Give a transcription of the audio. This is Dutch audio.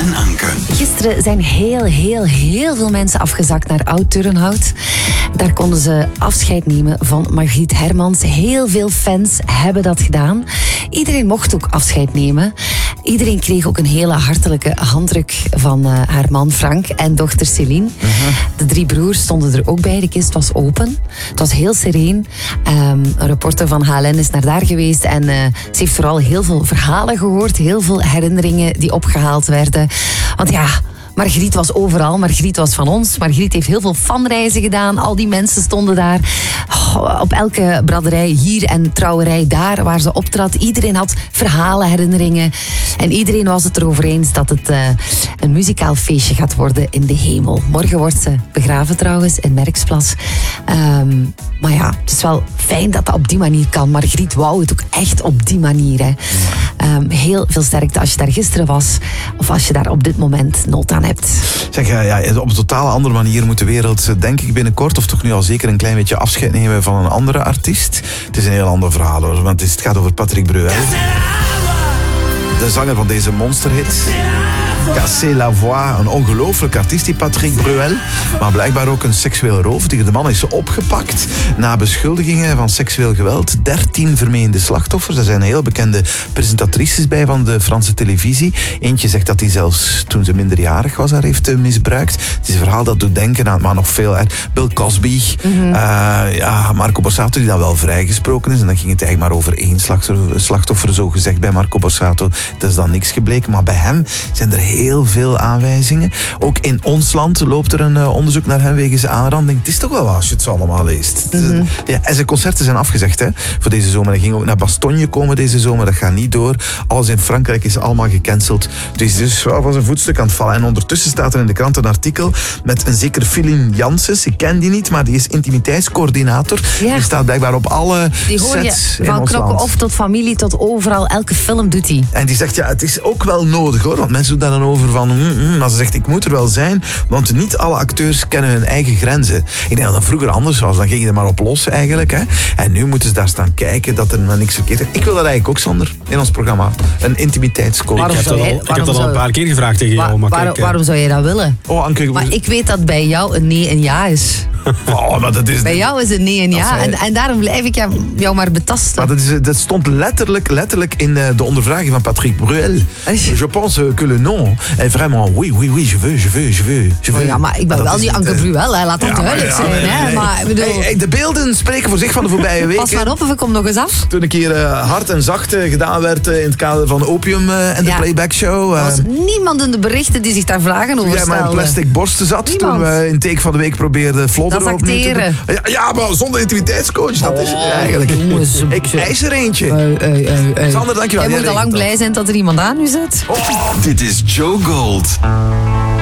en Anke. Gisteren zijn heel veel mensen afgezakt naar Oud-Turnhout. Daar konden ze afscheid nemen van Margriet Hermans. Heel veel fans hebben dat gedaan. Iedereen mocht ook afscheid nemen. Iedereen kreeg ook een hele hartelijke handdruk van haar man Frank en dochter Céline. De 3 broers stonden er ook bij. De kist was open. Het was heel sereen. Een reporter van HLN is naar daar geweest en ze heeft vooral heel veel verhalen gehoord. Heel veel herinneringen die opgehaald werden. Want ja, Margriet was overal. Margriet was van ons. Margriet heeft heel veel fanreizen gedaan. Al die mensen stonden daar. Op elke braderij hier en trouwerij daar waar ze optrad. Iedereen had verhalen, herinneringen. En iedereen was het erover eens dat het een muzikaal feestje gaat worden in de hemel. Morgen wordt ze begraven trouwens in Merksplas. Maar ja, het is wel fijn dat dat op die manier kan. Margriet wou het ook echt op die manier. Hè. Heel veel sterkte als je daar gisteren was. Of als je daar op dit moment nood aan hebt. Zeg, ja, op een totaal andere manier moet de wereld, denk ik, binnenkort, of toch nu al zeker een klein beetje afscheid nemen van een andere artiest. Het is een heel ander verhaal hoor, want het gaat over Patrick Bruel. De zanger van deze monsterhit. Casser la voix, een ongelooflijk artiest, die Patrick Bruel. Maar blijkbaar ook een seksueel roof. De man is opgepakt na beschuldigingen van seksueel geweld. 13 vermeende slachtoffers. Er zijn heel bekende presentatrices bij van de Franse televisie. Eentje zegt dat hij zelfs toen ze minderjarig was haar heeft misbruikt. Het is een verhaal dat doet denken aan, maar nog veel. Bill Cosby. Marco Borsato, die dan wel vrijgesproken is. En dan ging het eigenlijk maar over 1 slachtoffer, zo gezegd, bij Marco Borsato. Dat is dan niks gebleken. Maar bij hem zijn er heel veel aanwijzingen. Ook in ons land loopt er een onderzoek naar hem wegens aanranding. Het is toch wel wat als je het zo allemaal leest. Ja, en zijn concerten zijn afgezegd voor deze zomer. Hij ging ook naar Bastogne komen deze zomer. Dat gaat niet door. Alles in Frankrijk is allemaal gecanceld. Dus wel van zijn voetstuk aan het vallen. En ondertussen staat er in de krant een artikel met een zeker Philin Janssens. Ik ken die niet, maar die is intimiteitscoördinator. Ja. Die staat blijkbaar op alle die hoor sets je in van ons knokken land. of tot familie, tot overal. Elke film doet hij. En die zegt, ja, het is ook wel nodig hoor. Want mensen doen daar dan over van, maar ze zegt, ik moet er wel zijn. Want niet alle acteurs kennen hun eigen grenzen. Ik denk dat dat vroeger anders was. Dan ging je er maar op los eigenlijk. Hè. En nu moeten ze daar staan kijken dat er maar niks verkeerd is. Ik wil dat eigenlijk ook, Sander, in ons programma. Een intimiteitscoach. Ik heb dat al een paar keer gevraagd tegen jou. Maar waarom zou je dat willen? Oh, Anke, Maar ik weet dat bij jou een nee een ja is. oh, maar dat is... Bij jou is een nee en ja. En daarom blijf ik jou maar betasten. Maar dat stond letterlijk in de ondervraging van Patrick Bruel. Je pense que le nom est vraiment oui, je veux. Oh ja, maar ik ben wel die Anke Bruel, hè. Laat dat duidelijk zijn. Hè. Maar, ik bedoel, de beelden spreken voor zich van de voorbije weken. pas maar op of ik kom nog eens af. Toen een keer hard en zacht gedaan werd in het kader van Opium en de Playback Show. Er was niemand in de berichten die zich daar vragen over Jij stelde. maar een plastic borsten zat Niemand. toen we in Take van de Week probeerden vlodder Dat is opnieuw te acteren. doen. Ja, maar zonder intimiteitscoach, dat is het eigenlijk. jongens. Ik eis er eentje. Sander, dankjewel. Jij moet al lang blij zijn dat er iemand aan u zit. Dit is Joe Gold.